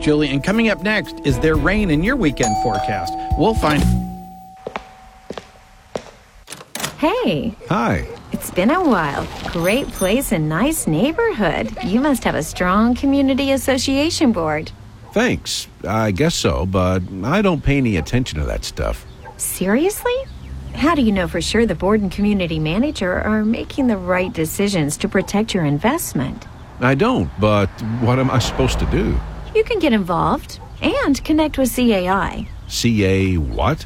Julie. And coming up next, is there rain in your weekend forecast? We'll find... Hey. Hi. It's been a while. Great place and nice neighborhood. You must have a strong community association board. Thanks. I guess so, but I don't pay any attention to that stuff. Seriously? How do you know for sure the board and community manager are making the right decisions to protect your investment? I don't, but what am I supposed to do? You can get involved and connect with CAI. CA what?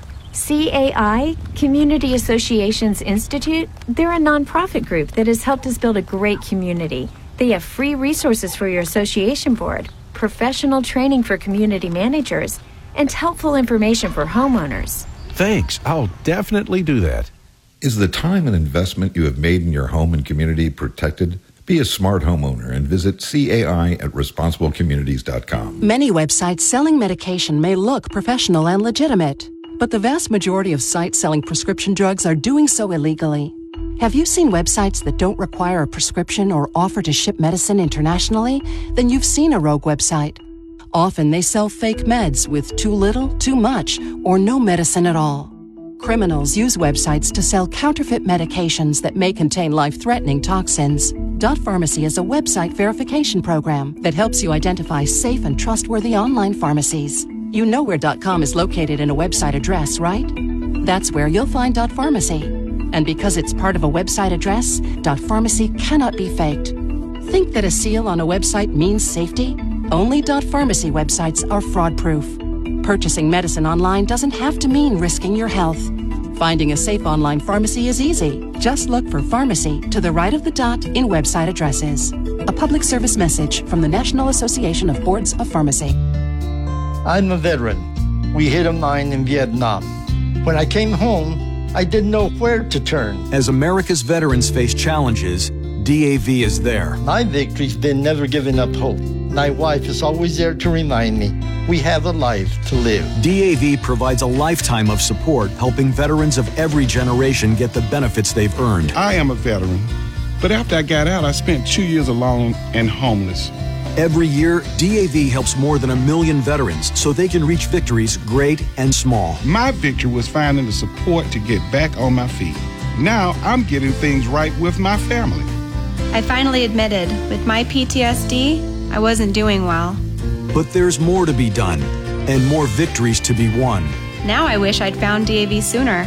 CAI, Community Associations Institute, they're a nonprofit group that has helped us build a great community. They have free resources for your association board, professional training for community managers, and helpful information for homeowners. Thanks. I'll definitely do that. Is the time and investment you have made in your home and community protected? Be a smart homeowner and visit CAI at responsiblecommunities.com. Many websites selling medication may look professional and legitimate, but the vast majority of sites selling prescription drugs are doing so illegally. Have you seen websites that don't require a prescription or offer to ship medicine internationally? Then you've seen a rogue website. Often they sell fake meds with too little, too much, or no medicine at all. Criminals use websites to sell counterfeit medications that may contain life-threatening toxins. Dot Pharmacy is a website verification program that helps you identify safe and trustworthy online pharmacies. You know where .com is located in a website address, right? That's where you'll find Dot Pharmacy. And because it's part of a website address, Dot Pharmacy cannot be faked. Think that a seal on a website means safety? Only Dot Pharmacy websites are fraud-proof. Purchasing medicine online doesn't have to mean risking your health. Finding a safe online pharmacy is easy. Just look for pharmacy to the right of the dot in website addresses. A public service message from the National Association of Boards of Pharmacy. I'm a veteran. We hit a mine in Vietnam. When I came home, I didn't know where to turn. As America's veterans face challenges, DAV is there. My victory's been never giving up hope. My wife is always there to remind me we have a life to live. DAV provides a lifetime of support, helping veterans of every generation get the benefits they've earned. I am a veteran, but after I got out, I spent 2 years alone and homeless. Every year, DAV helps more than 1 million veterans so they can reach victories great and small. My victory was finding the support to get back on my feet. Now I'm getting things right with my family. I finally admitted, with my PTSD, I wasn't doing well. But there's more to be done and more victories to be won. Now I wish I'd found DAV sooner.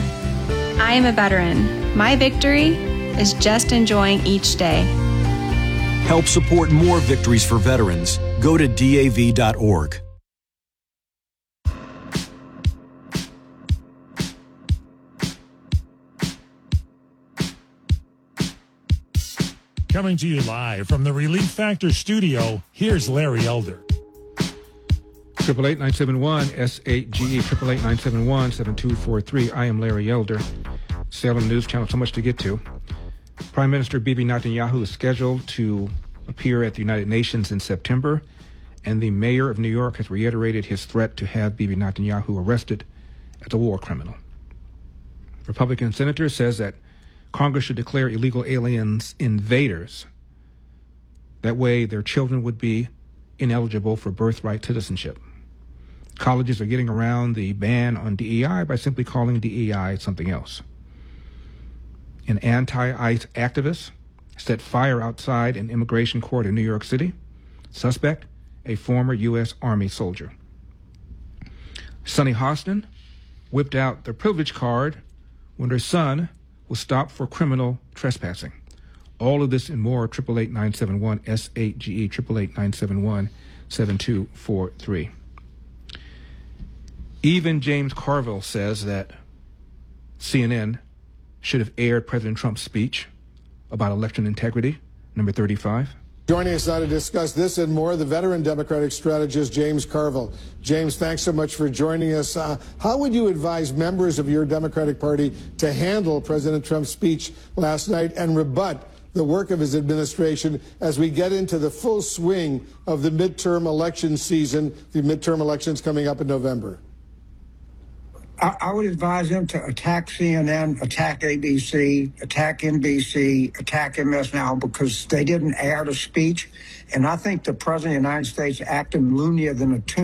I am a veteran. My victory is just enjoying each day. Help support more victories for veterans. Go to DAV.org. Coming to you live from the Relief Factor studio, here's Larry Elder. 888-971-SAGE, 888-971-7243. I am Larry Elder. Salem News Channel, so much to get to. Prime Minister Bibi Netanyahu is scheduled to appear at the United Nations in September, and the mayor of New York has reiterated his threat to have Bibi Netanyahu arrested as a war criminal. Republican senator says that Congress should declare illegal aliens invaders. That way, their children would be ineligible for birthright citizenship. Colleges are getting around the ban on DEI by simply calling DEI something else. An anti-ICE activist set fire outside an immigration court in New York City. Suspect, a former U.S. Army soldier. Sunny Hostin whipped out the privilege card when her son was stopped for criminal trespassing. All of this and more, 888-971-SAGE, 888-971-7243. Even James Carville says that CNN should have aired President Trump's speech about election integrity, number 35. Joining us now to discuss this and more, the veteran Democratic strategist James Carville. James, thanks so much for joining us. How would you advise members of your Democratic Party to handle President Trump's speech last night and rebut the work of his administration as we get into the full swing of the midterm election season, the midterm elections coming up in November? I would advise them to attack CNN, attack ABC, attack NBC, attack MS Now, because they didn't air the speech. And I think the President of the United States acted loonier than a tune.